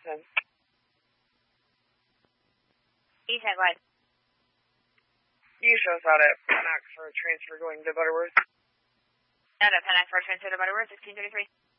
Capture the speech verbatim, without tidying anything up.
ten. E-tag line. You show us out at Pennock for a transfer going to Butterworth. Out at Pennock for a transfer to Butterworth, sixteen thirty-three.